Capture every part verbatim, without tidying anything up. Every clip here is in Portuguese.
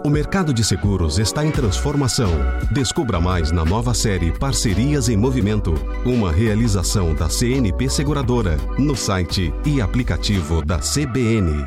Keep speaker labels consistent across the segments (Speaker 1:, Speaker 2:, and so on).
Speaker 1: O mercado de seguros está em transformação. Descubra mais na nova série Parcerias em Movimento, uma realização da C N P Seguradora, no site e aplicativo da C B N.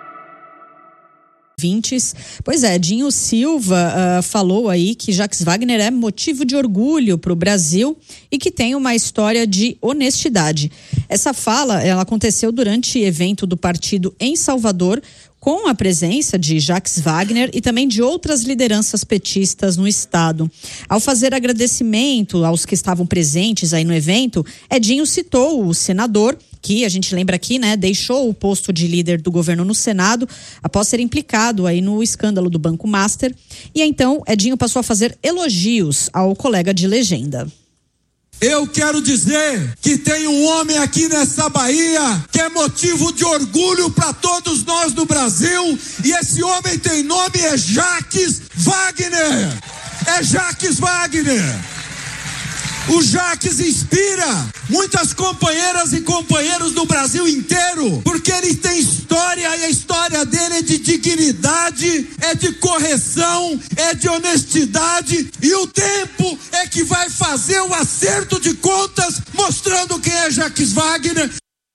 Speaker 2: Vintes. Pois é, Dinho Silva uh, falou aí que Jacques Wagner é motivo de orgulho para o Brasil e que tem uma história de honestidade. Essa fala, ela aconteceu durante evento do partido em Salvador, com a presença de Jacques Wagner e também de outras lideranças petistas no estado. Ao fazer agradecimento aos que estavam presentes aí no evento, Edinho citou o senador, que a gente lembra aqui, né, deixou o posto de líder do governo no Senado após ser implicado aí no escândalo do Banco Master. E então Edinho passou a fazer elogios ao colega de legenda.
Speaker 3: Eu quero dizer que tem um homem aqui nessa Bahia que é motivo de orgulho para todos nós do Brasil, e esse homem tem nome, é Jacques Wagner. É Jacques Wagner. O Jacques inspira muitas companheiras e companheiros do Brasil inteiro, porque ele tem história, e a história dele é de dignidade, é de correção, é de honestidade, e o tempo é que vai fazer o acerto de contas, mostrando quem é Jacques Wagner.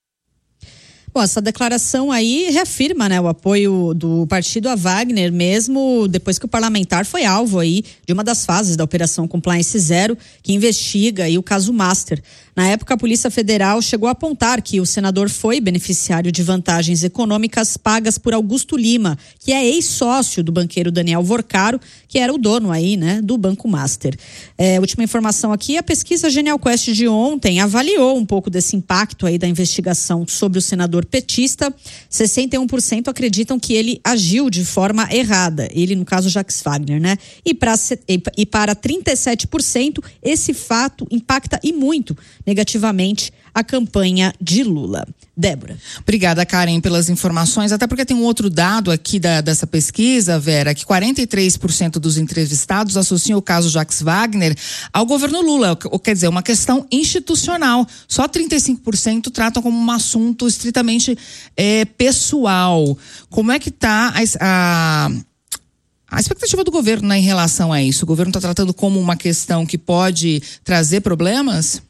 Speaker 2: Bom, essa declaração aí reafirma, né, o apoio do partido a Wagner, mesmo depois que o parlamentar foi alvo aí de uma das fases da Operação Compliance Zero, que investiga aí o caso Master. Na época, a Polícia Federal chegou a apontar que o senador foi beneficiário de vantagens econômicas pagas por Augusto Lima, que é ex-sócio do banqueiro Daniel Vorcaro, que era o dono aí, né, do Banco Master. É, última informação aqui, a pesquisa Genial Quest de ontem avaliou um pouco desse impacto aí da investigação sobre o senador petista. sessenta e um por cento acreditam que ele agiu de forma errada, ele no caso Jacques Wagner, né? E para e para trinta e sete por cento esse fato impacta e muito negativamente a campanha de Lula. Débora.
Speaker 4: Obrigada, Karen, pelas informações, até porque tem um outro dado aqui da, dessa pesquisa, Vera, que quarenta e três por cento dos entrevistados associam o caso Jacques Wagner ao governo Lula, ou quer dizer, uma questão institucional. Só trinta e cinco por cento tratam como um assunto estritamente é, pessoal. Como é que está a... a A expectativa do governo, né, em relação a isso? O governo está tratando como uma questão que pode trazer problemas?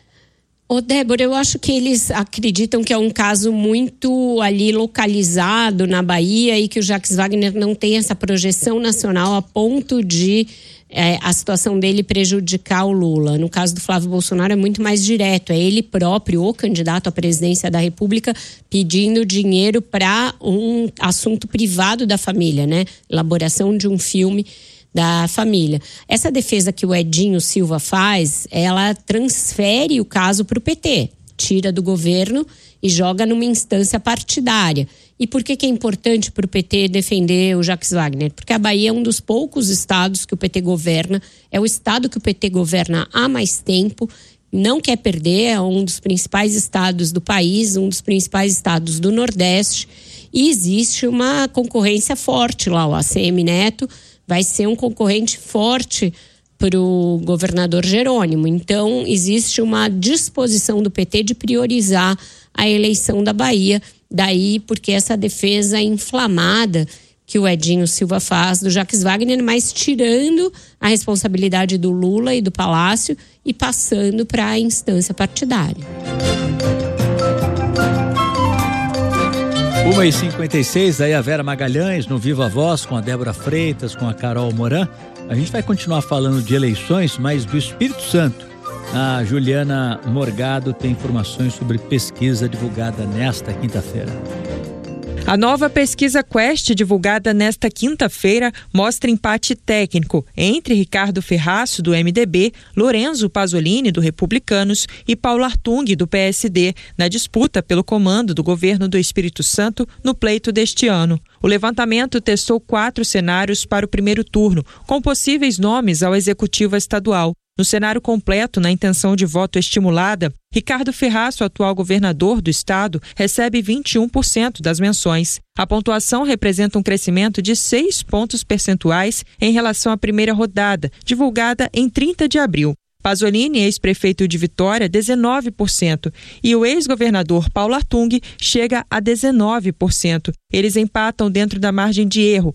Speaker 5: Ô, Débora, eu acho que eles acreditam que é um caso muito ali localizado na Bahia e que o Jacques Wagner não tem essa projeção nacional a ponto de é, a situação dele prejudicar o Lula. No caso do Flávio Bolsonaro é muito mais direto, é ele próprio, o candidato à presidência da República, pedindo dinheiro para um assunto privado da família, né? Elaboração de um filme da família. Essa defesa que o Edinho Silva faz, ela transfere o caso para o P T, tira do governo e joga numa instância partidária. E por que que é importante para o P T defender o Jacques Wagner? Porque a Bahia é um dos poucos estados que o P T governa, é o estado que o P T governa há mais tempo, não quer perder, é um dos principais estados do país, um dos principais estados do Nordeste, e existe uma concorrência forte lá. O A C M Neto vai ser um concorrente forte para o governador Jerônimo. Então, existe uma disposição do P T de priorizar a eleição da Bahia. Daí, porque essa defesa inflamada que o Edinho Silva faz do Jacques Wagner, mas tirando a responsabilidade do Lula e do Palácio e passando para a instância partidária.
Speaker 6: uma e cinquenta e seis, aí a Vera Magalhães no Viva Voz com a Débora Freitas, com a Carol Moran. A gente vai continuar falando de eleições, mas do Espírito Santo. A Juliana Morgado tem informações sobre pesquisa divulgada nesta quinta-feira.
Speaker 7: A nova pesquisa Quest, divulgada nesta quinta-feira, mostra empate técnico entre Ricardo Ferraço, do M D B, Lorenzo Pasolini, do Republicanos, e Paulo Artung, do P S D, na disputa pelo comando do governo do Espírito Santo no pleito deste ano. O levantamento testou quatro cenários para o primeiro turno, com possíveis nomes ao executivo estadual. No cenário completo, na intenção de voto estimulada, Ricardo Ferraço, atual governador do estado, recebe vinte e um por cento das menções. A pontuação representa um crescimento de seis pontos percentuais em relação à primeira rodada, divulgada em trinta de abril. Pasolini, ex-prefeito de Vitória, dezenove por cento, e o ex-governador Paulo Artung chega a dezenove por cento. Eles empatam dentro da margem de erro,